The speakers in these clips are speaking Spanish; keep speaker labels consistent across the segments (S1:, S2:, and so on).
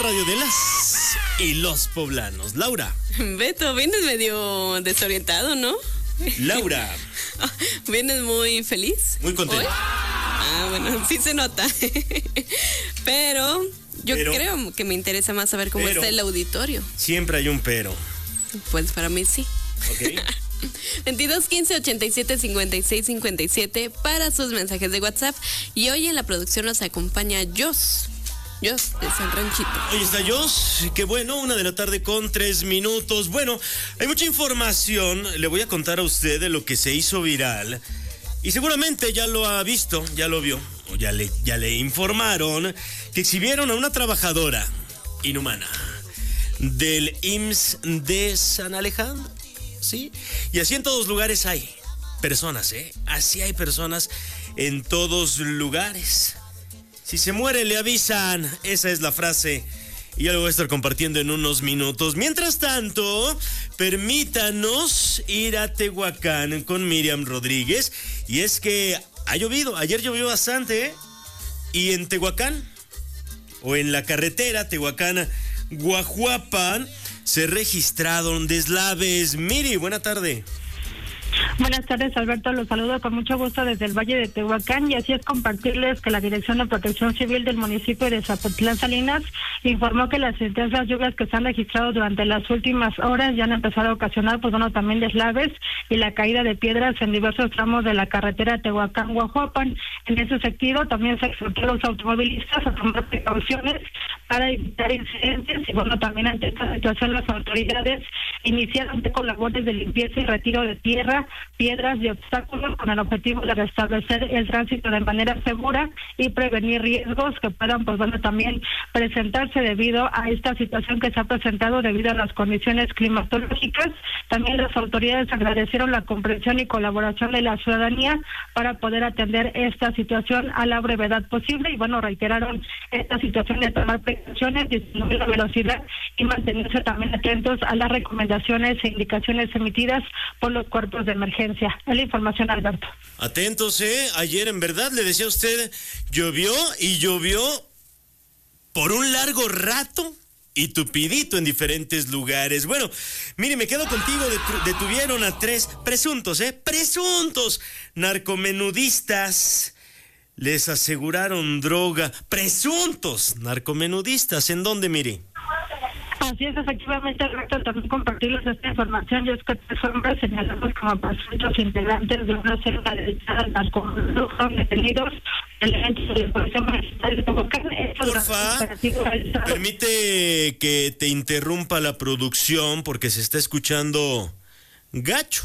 S1: radio de las y los poblanos. Laura.
S2: Beto, vienes medio desorientado, ¿no?
S1: Laura.
S2: ¿Vienes muy feliz?
S1: Muy contento.
S2: Bueno, sí se nota. Pero yo creo que me interesa más saber cómo está el auditorio.
S1: Siempre hay un pero.
S2: Pues para mí sí.
S1: Ok.
S2: 22 15 87 56 57 para sus mensajes de WhatsApp. Y hoy en la producción nos acompaña Jos de San Ranchito.
S1: Ahí está Jos, qué bueno, 1:00 con 3 minutos. Bueno, hay mucha información, le voy a contar a usted de lo que se hizo viral. Y seguramente ya lo ha visto, ya lo vio, o ya le informaron que exhibieron a una trabajadora inhumana del IMSS de San Alejandro, ¿sí? Y así en todos lugares hay personas, así hay personas en todos lugares. Si se muere, le avisan. Esa es la frase. Y ya lo voy a estar compartiendo en unos minutos. Mientras tanto, permítanos ir a Tehuacán con Miriam Rodríguez. Y es que ha llovido. Ayer llovió bastante, Y en Tehuacán, o en la carretera Tehuacán-Guajuapan, se registraron deslaves. Miri, buena tarde.
S3: Buenas tardes, Alberto. Los saludo con mucho gusto desde el Valle de Tehuacán, y así es compartirles que la Dirección de Protección Civil del municipio de Zapotlán Salinas informó que las intensas lluvias que se han registrado durante las últimas horas ya han empezado a ocasionar, también deslaves y la caída de piedras en diversos tramos de la carretera Tehuacán-Guajuapan. En ese sentido, también se exhortó a los automovilistas a tomar precauciones para evitar incidentes, y también ante esta situación las autoridades iniciaron con labores de limpieza y retiro de tierra, piedras y obstáculos con el objetivo de restablecer el tránsito de manera segura y prevenir riesgos que puedan también presentarse debido a esta situación que se ha presentado debido a las condiciones climatológicas. También las autoridades agradecieron la comprensión y colaboración de la ciudadanía para poder atender esta situación a la brevedad posible, y reiteraron esta situación de tomar precauciones, disminuir la velocidad y mantenerse también atentos a las recomendaciones e indicaciones emitidas por los cuerpos de emergencia. Es la información, Alberto.
S1: Atentos, ayer en verdad le decía a usted, llovió por un largo rato y tupidito en diferentes lugares. Bueno, mire, me quedo contigo. Detuvieron a 3 presuntos narcomenudistas. Les aseguraron droga. Presuntos narcomenudistas. ¿En dónde, mire?
S3: Así es, efectivamente, Alberto, también compartirles esta información, y es que 3 hombres señalados como presuntos integrantes de una célula dedicada al narcotráfico detenidos elementos de la Policía Municipal de Tehuacán.
S1: Porfa, permite que te interrumpa la producción porque se está escuchando gacho.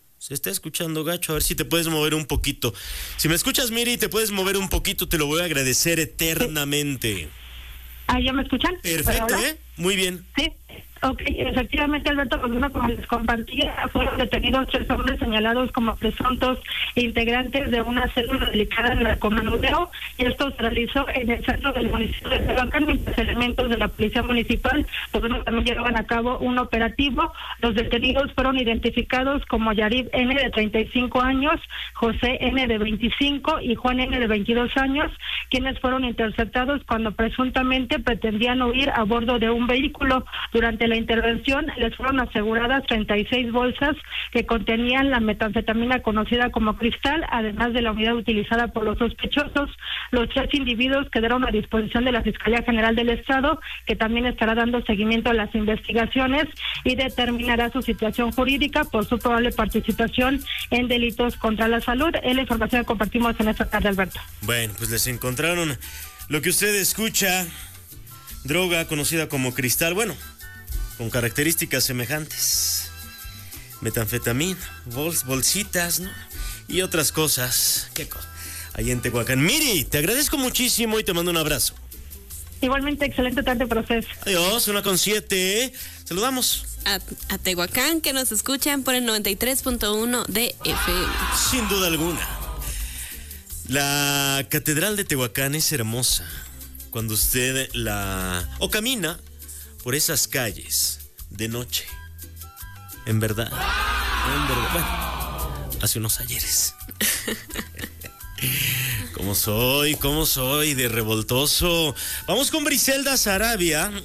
S1: A ver si te puedes mover un poquito. Si me escuchas, Miri, te puedes mover un poquito, te lo voy a agradecer eternamente.
S3: ¿Ya me escuchan?
S1: Perfecto, Muy bien.
S3: Sí. Ok, efectivamente, Alberto, como les compartía, fueron detenidos 3 hombres señalados como presuntos integrantes de una célula dedicada al narcomenudeo, y esto se realizó en el centro del municipio de Tehuacán, mientras elementos de la Policía Municipal también llevaban a cabo un operativo. Los detenidos fueron identificados como Yarib N, de 35 años, José N, de 25, y Juan N, de 22 años, quienes fueron interceptados cuando presuntamente pretendían huir a bordo de un vehículo. Durante la intervención les fueron aseguradas 36 bolsas que contenían la metanfetamina conocida como cristal, además de la unidad utilizada por los sospechosos. Los 3 individuos quedaron a disposición de la Fiscalía General del Estado, que también estará dando seguimiento a las investigaciones y determinará su situación jurídica por su probable participación en delitos contra la salud. Es la información que compartimos en esta tarde, Alberto.
S1: Bueno, pues les encontraron lo que usted escucha, droga conocida como cristal, con características semejantes, metanfetamina, bolsitas, ¿no? Y otras cosas. ¿Qué cosa? Ahí en Tehuacán. Miri, te agradezco muchísimo y te mando un abrazo.
S3: Igualmente, excelente tarde para ustedes.
S1: Adiós, 1:07. Saludamos
S2: a Tehuacán, que nos escuchan por el 93.1 de FM.
S1: Sin duda alguna. La Catedral de Tehuacán es hermosa cuando usted camina por esas calles de noche. En verdad. Bueno, hace unos ayeres. ¿Cómo soy de revoltoso? Vamos con Briselda Sarabia.